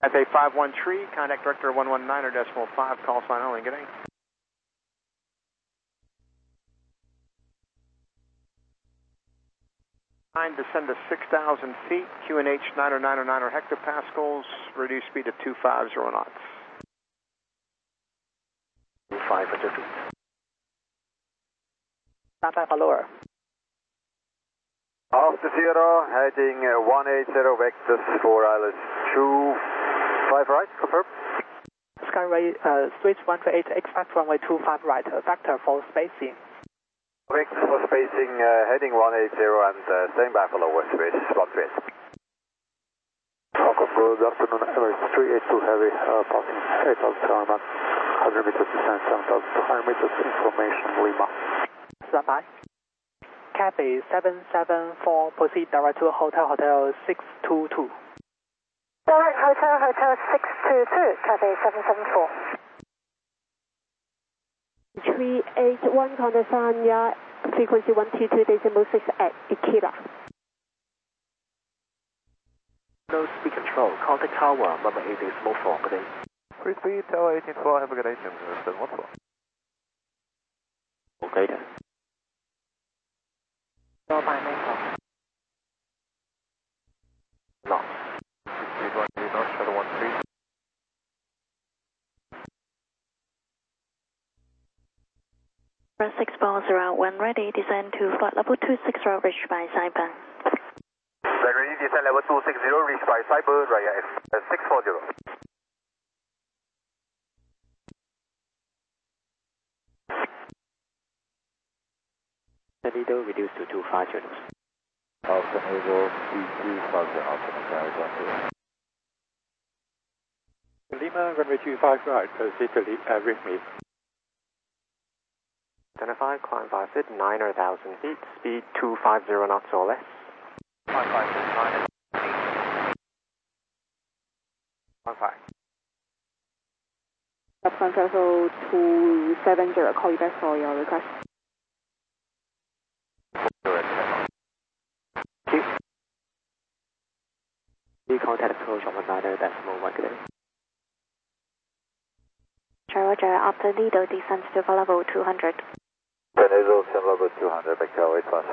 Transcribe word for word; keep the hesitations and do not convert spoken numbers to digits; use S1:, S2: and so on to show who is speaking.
S1: F A five one three, contact director one one nine or decimal five, call sign only, good day. Nine, descend to six thousand feet, Q N H nine oh nine oh nine hectopascals, reduce speed to two five zero knots. five hundred feet.
S2: Stand by for lower.
S3: After zero, heading one eighty vectors for I L S two five right, confirm.
S2: Skyway uh, switch one two eight, expect runway two five right, uh, vector for spacing.
S3: Vector for spacing, uh, heading one eighty and uh, staying by for lower switch one two eight.
S4: Falcon, good afternoon, Emirates three eight two heavy, uh, passing eight thousand seven hundred meters descent, seven thousand two hundred meters, information Lima.
S2: Stand by. Cathay seven seven four, proceed direct to Hotel Hotel six two two.
S5: Direct Hotel Hotel six two two, Cathay seven seven four.
S6: three eight one, contact Sanya, frequency one two two decimal six at Ikeda.
S1: No speed control, contact tower, number eight decimal four, good day.
S3: three three, tower eighteen four, have a good day, seven one four.
S1: Okay.
S2: Go by main
S1: No. eight one three North, shuttle one three.
S7: six miles around when ready, descend to flight level two six zero, reached by Saipan.
S3: Flight ready, descend level two six zero, reached by Cyber, Raya six four zero.
S1: Lido reduced to two five zero.
S3: Alpha Naval, C two five zero, Alpha Naval, one two.
S4: Lima, runway two five right, proceed to uh, ring me.
S1: Identify, climb five feet, nine thousand feet, speed two five zero knots or less. five five six nine. one five.
S6: Subcontractor two seven zero, call you back for your request.
S1: Please contact approach one one nine decimal one, good day.
S7: Roger, after Lido descends to level two hundred.
S3: Nasal, level two hundred, back to eight one.